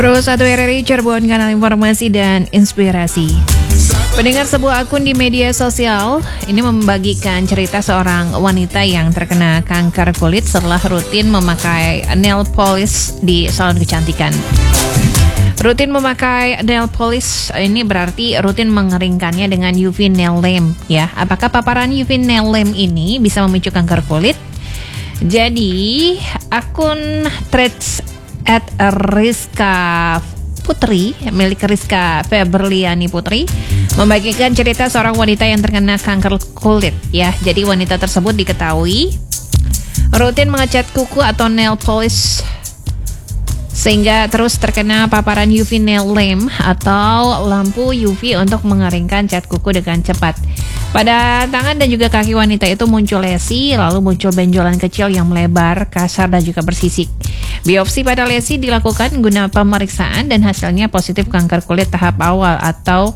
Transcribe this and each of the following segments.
Pro 1 RRI Cirebon, kanal informasi dan inspirasi. Pendengar, sebuah akun di media sosial ini membagikan cerita seorang wanita yang terkena kanker kulit setelah rutin memakai nail polish di salon kecantikan. Rutin memakai nail polish ini berarti rutin mengeringkannya dengan UV nail lamp ya. Apakah paparan UV nail lamp ini bisa memicu kanker kulit? Jadi, akun Threads @Rizka Putri milik Rizka Feberliani Putri membagikan cerita seorang wanita yang terkena kanker kulit ya. Jadi wanita tersebut diketahui rutin mengecat kuku atau nail polish sehingga terus terkena paparan UV nail lamp atau lampu UV untuk mengeringkan cat kuku dengan cepat. Pada tangan dan juga kaki wanita itu muncul lesi, lalu muncul benjolan kecil yang melebar, kasar dan juga bersisik. Biopsi pada lesi dilakukan guna pemeriksaan dan hasilnya positif kanker kulit tahap awal atau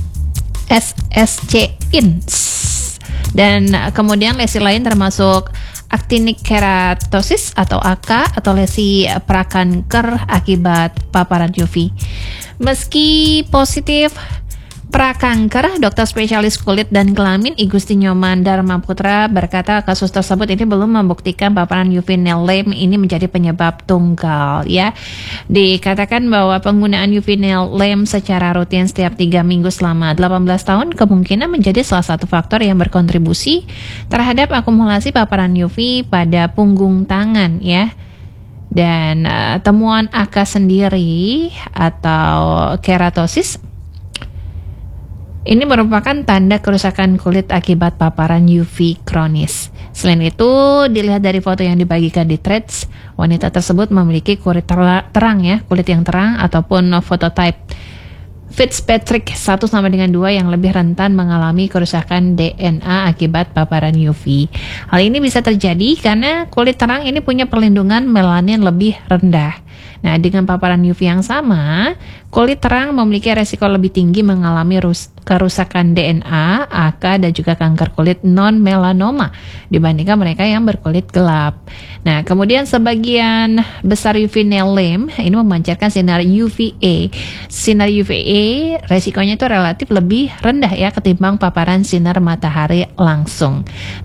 SSC-INS. Dan kemudian lesi lain termasuk actinic keratosis atau AK atau lesi prakanker akibat paparan UV. Meski positif prakanker, dokter spesialis kulit dan kelamin Igusti Nyoman Dharma Putra berkata kasus tersebut ini belum membuktikan paparan UV nail lamp ini menjadi penyebab tunggal ya. Dikatakan bahwa penggunaan UV nail lamp secara rutin setiap 3 minggu selama 18 tahun kemungkinan menjadi salah satu faktor yang berkontribusi terhadap akumulasi paparan UV pada punggung tangan ya. Dan temuan AK sendiri atau keratosis ini merupakan tanda kerusakan kulit akibat paparan UV kronis. Selain itu, dilihat dari foto yang dibagikan di Threads, wanita tersebut memiliki kulit terang ya, kulit yang terang ataupun phototype Fitzpatrick 1/2 yang lebih rentan mengalami kerusakan DNA akibat paparan UV. Hal ini bisa terjadi karena kulit terang ini punya perlindungan melanin lebih rendah. Nah, dengan paparan UV yang sama, kulit terang memiliki resiko lebih tinggi mengalami kerusakan DNA, AK, dan juga kanker kulit non-melanoma dibandingkan mereka yang berkulit gelap. Nah, kemudian sebagian besar UV nail lamp ini memancarkan sinar UVA. Sinar UVA resikonya itu relatif lebih rendah ya ketimbang paparan sinar matahari langsung.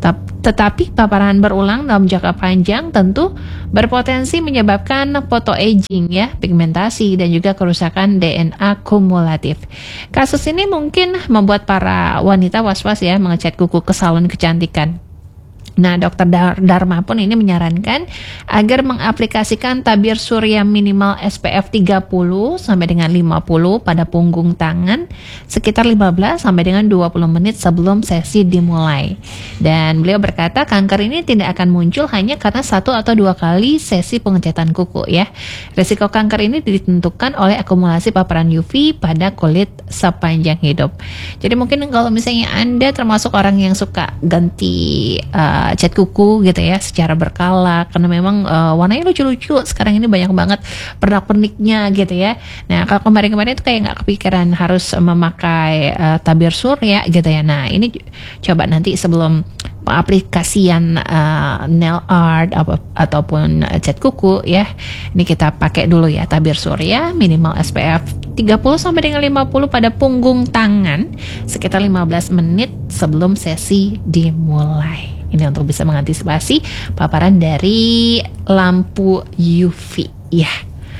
Tetapi paparan berulang dalam jangka panjang tentu berpotensi menyebabkan photoaging ya, pigmentasi dan juga kerusakan DNA kumulatif. Kasus ini mungkin membuat para wanita was-was ya mengecat kuku ke salon kecantikan. Nah, Dr. Dharma pun ini menyarankan agar mengaplikasikan tabir surya minimal SPF 30 sampai dengan 50 pada punggung tangan sekitar 15 sampai dengan 20 menit sebelum sesi dimulai. Dan beliau berkata kanker ini tidak akan muncul hanya karena 1 atau 2 kali sesi pengecatan kuku ya. Risiko kanker ini ditentukan oleh akumulasi paparan UV pada kulit sepanjang hidup. Jadi mungkin kalau misalnya Anda termasuk orang yang suka ganti cat kuku gitu ya secara berkala karena memang warnanya lucu-lucu sekarang ini banyak banget pernak-perniknya gitu ya. Nah, kalau kemarin-kemarin itu kayak nggak kepikiran harus memakai tabir surya gitu ya. Nah, ini coba nanti sebelum aplikasian nail art ataupun cat kuku ya, ini kita pakai dulu ya tabir surya minimal SPF 30 sampai dengan 50 pada punggung tangan sekitar 15 menit sebelum sesi dimulai. Ini untuk bisa mengantisipasi paparan dari lampu UV ya.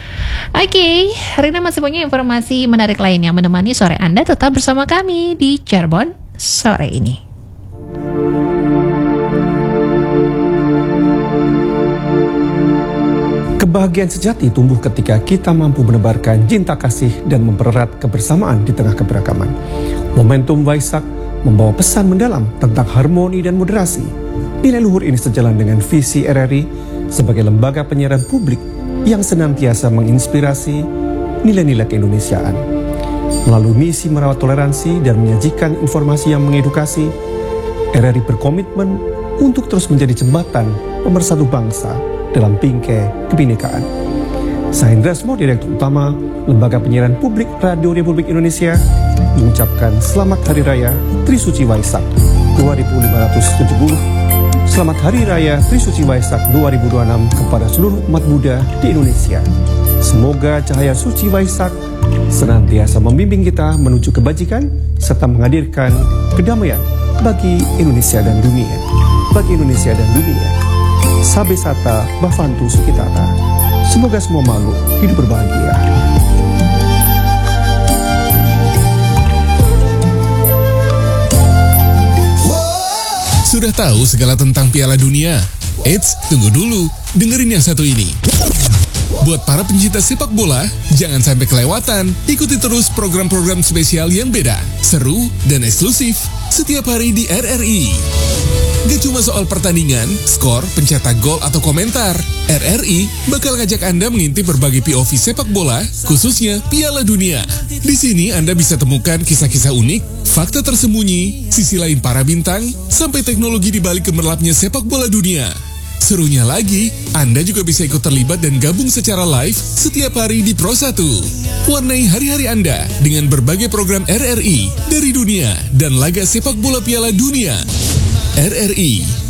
Oke, Rina masih punya informasi menarik lain yang menemani sore Anda. Tetap bersama kami di Cirebon sore ini. Kebahagiaan sejati tumbuh ketika kita mampu menebarkan cinta kasih dan mempererat kebersamaan di tengah keberagaman. Momentum Waisak membawa pesan mendalam tentang harmoni dan moderasi. Nilai luhur ini sejalan dengan visi RRI sebagai lembaga penyiaran publik yang senantiasa menginspirasi nilai-nilai keindonesiaan. Melalui misi merawat toleransi dan menyajikan informasi yang mengedukasi, RRI berkomitmen untuk terus menjadi jembatan pemersatu bangsa dalam bingkai kebinekaan. Saya Hendra Smo, Direktur Utama Lembaga Penyiaran Publik Radio Republik Indonesia, mengucapkan Selamat Hari Raya Trisuci Waisak 2570. Selamat Hari Raya Trisuci Waisak 2026 kepada seluruh umat Buddha di Indonesia. Semoga cahaya suci Waisak senantiasa membimbing kita menuju kebajikan serta menghadirkan kedamaian bagi Indonesia dan dunia. Bagi Indonesia dan dunia. Sabe Sata Bavantu Sukitata. Semoga semua makhluk hidup berbahagia. Sudah tahu segala tentang Piala Dunia? Eits, tunggu dulu, dengerin yang satu ini. Buat para pencinta sepak bola, jangan sampai kelewatan. Ikuti terus program-program spesial yang beda, seru, dan eksklusif setiap hari di RRI. Gak cuma soal pertandingan, skor, pencetak gol, atau komentar. RRI bakal ngajak Anda mengintip berbagai POV sepak bola, khususnya Piala Dunia. Di sini Anda bisa temukan kisah-kisah unik, fakta tersembunyi, sisi lain para bintang, sampai teknologi di balik gemerlapnya sepak bola dunia. Serunya lagi, Anda juga bisa ikut terlibat dan gabung secara live setiap hari di Pro 1. Warnai hari-hari Anda dengan berbagai program RRI dari dunia dan laga sepak bola Piala Dunia. RRI